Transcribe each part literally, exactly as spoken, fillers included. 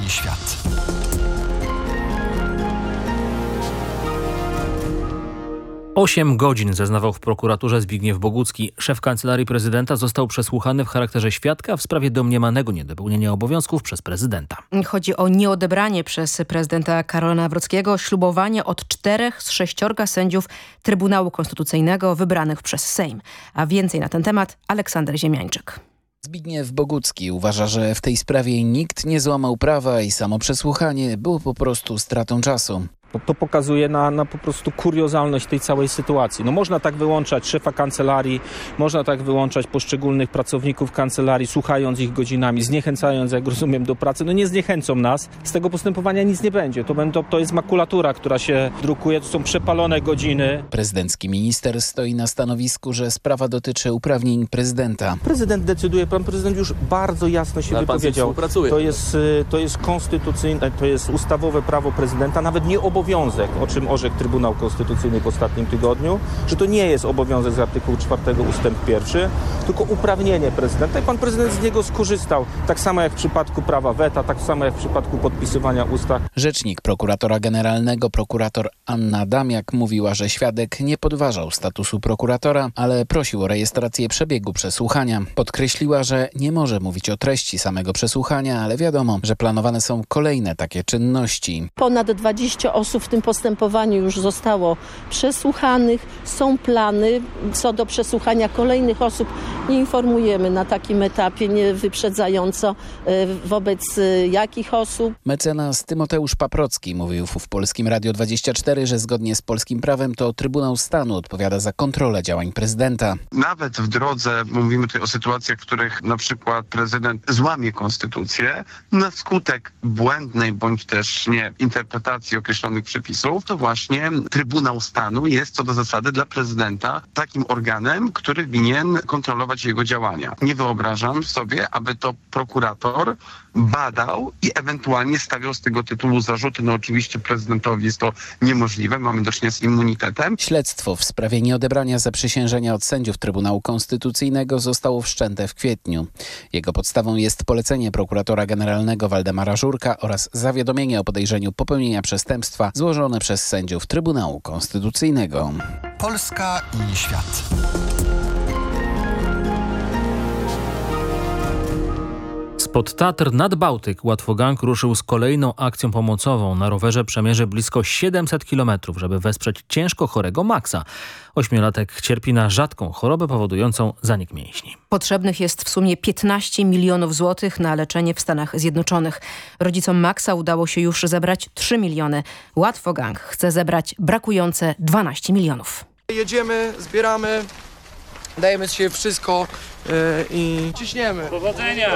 i świat. Osiem godzin zeznawał w prokuraturze Zbigniew Bogucki. Szef Kancelarii Prezydenta został przesłuchany w charakterze świadka w sprawie domniemanego niedopełnienia obowiązków przez prezydenta. Chodzi o nieodebranie przez prezydenta Karola Nawrockiego ślubowania od czterech z sześciorga sędziów Trybunału Konstytucyjnego wybranych przez Sejm. A więcej na ten temat Aleksander Ziemiańczyk. Zbigniew Bogucki uważa, że w tej sprawie nikt nie złamał prawa i samo przesłuchanie było po prostu stratą czasu. To pokazuje na, na po prostu kuriozalność tej całej sytuacji. No można tak wyłączać szefa kancelarii, można tak wyłączać poszczególnych pracowników kancelarii, słuchając ich godzinami, zniechęcając, jak rozumiem, do pracy. No nie zniechęcą nas. Z tego postępowania nic nie będzie. To, będą, to jest makulatura, która się drukuje, to są przepalone godziny. Prezydencki minister stoi na stanowisku, że sprawa dotyczy uprawnień prezydenta. Prezydent decyduje, pan prezydent już bardzo jasno się Ale wypowiedział. To jest, to jest konstytucyjne, to jest ustawowe prawo prezydenta, nawet nie obowiązek, o czym orzekł Trybunał Konstytucyjny w ostatnim tygodniu, że to nie jest obowiązek z artykułu czwartego ustęp pierwszy, tylko uprawnienie prezydenta i pan prezydent z niego skorzystał. Tak samo jak w przypadku prawa weta, tak samo jak w przypadku podpisywania ustaw. Rzecznik prokuratora generalnego, prokurator Anna Adamiak, mówiła, że świadek nie podważał statusu prokuratora, ale prosił o rejestrację przebiegu przesłuchania. Podkreśliła, że nie może mówić o treści samego przesłuchania, ale wiadomo, że planowane są kolejne takie czynności. Ponad dwadzieścia osób w tym postępowaniu już zostało przesłuchanych. Są plany co do przesłuchania kolejnych osób. Nie informujemy na takim etapie, nie wyprzedzająco wobec jakich osób. Mecenas Tymoteusz Paprocki mówił w Polskim Radiu dwadzieścia cztery, że zgodnie z polskim prawem to Trybunał Stanu odpowiada za kontrolę działań prezydenta. Nawet w drodze, mówimy tutaj o sytuacjach, w których na przykład prezydent złamie konstytucję na skutek błędnej bądź też nie interpretacji określonych przepisów, to właśnie Trybunał Stanu jest co do zasady dla prezydenta takim organem, który winien kontrolować jego działania. Nie wyobrażam sobie, aby to prokurator badał i ewentualnie stawiał z tego tytułu zarzuty. No oczywiście prezydentowi jest to niemożliwe, mamy do czynienia z immunitetem. Śledztwo w sprawie nieodebrania zaprzysiężenia od sędziów Trybunału Konstytucyjnego zostało wszczęte w kwietniu. Jego podstawą jest polecenie prokuratora generalnego Waldemara Żurka oraz zawiadomienie o podejrzeniu popełnienia przestępstwa złożone przez sędziów Trybunału Konstytucyjnego. Polska i świat. Spod Tatr nad Bałtyk Łatwogang ruszył z kolejną akcją pomocową. Na rowerze przemierzy blisko siedemset kilometrów, żeby wesprzeć ciężko chorego Maxa. Ośmiolatek cierpi na rzadką chorobę powodującą zanik mięśni. Potrzebnych jest w sumie piętnaście milionów złotych na leczenie w Stanach Zjednoczonych. Rodzicom Maxa udało się już zebrać trzy miliony. Łatwogang chce zebrać brakujące dwanaście milionów. Jedziemy, zbieramy, dajemy z siebie wszystko yy, i ciśniemy. Powodzenia!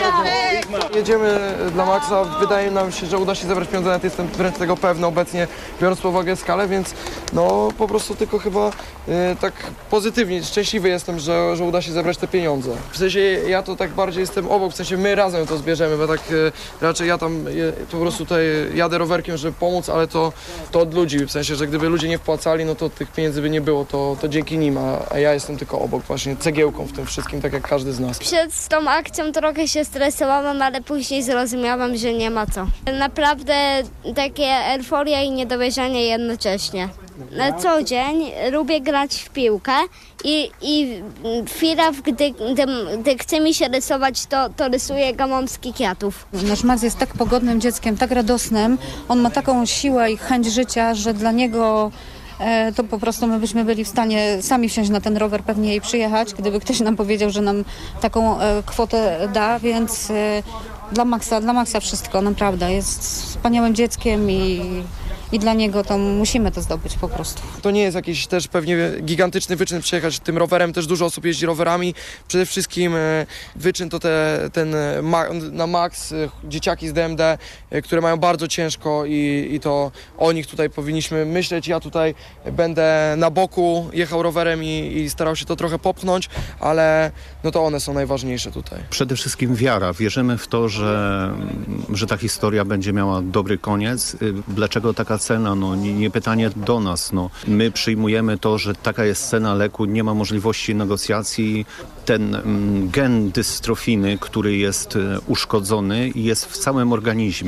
Jedziemy dla Maxa. Wydaje nam się, że uda się zebrać pieniądze, nawet jestem wręcz tego pewny obecnie, biorąc pod uwagę skalę, więc no po prostu tylko chyba yy, tak pozytywnie, szczęśliwy jestem, że, że uda się zebrać te pieniądze. W sensie ja to tak bardziej jestem obok, w sensie my razem to zbierzemy, bo tak yy, raczej ja tam yy, po prostu tutaj jadę rowerkiem, żeby pomóc, ale to, to od ludzi, w sensie, że gdyby ludzie nie wpłacali, no to tych pieniędzy by nie było, to, to dzięki nim, a, a ja jestem tylko obok, właśnie cegiełką w tym wszystkim, tak jak każdy z nas. Przed tą akcją trochę się stresowałam, ale później zrozumiałam, że nie ma co. Naprawdę takie euforia i niedowierzanie jednocześnie. Na co dzień lubię grać w piłkę i, i chwila, gdy, gdy, gdy chce mi się rysować, to, to rysuję gałązki kwiatów. Nasz Max jest tak pogodnym dzieckiem, tak radosnym. On ma taką siłę i chęć życia, że dla niego to po prostu my byśmy byli w stanie sami wsiąść na ten rower, pewnie i przyjechać, gdyby ktoś nam powiedział, że nam taką kwotę da, więc dla Maxa, dla Maxa wszystko, naprawdę. Jest wspaniałym dzieckiem i, i dla niego to musimy to zdobyć po prostu. To nie jest jakiś też pewnie gigantyczny wyczyn przyjechać tym rowerem, też dużo osób jeździ rowerami. Przede wszystkim wyczyn to te, ten na Max, dzieciaki z D M D, które mają bardzo ciężko i, i to o nich tutaj powinniśmy myśleć. Ja tutaj będę na boku jechał rowerem i, i starał się to trochę popchnąć, ale no to one są najważniejsze tutaj. Przede wszystkim wiara. Wierzymy w to, że, że ta historia będzie miała dobry koniec. Dlaczego taka cena? No nie, nie pytanie do nas. No, my przyjmujemy to, że taka jest cena leku, nie ma możliwości negocjacji. Ten mm, gen dystrofiny, który jest uszkodzony, jest w całym organizmie.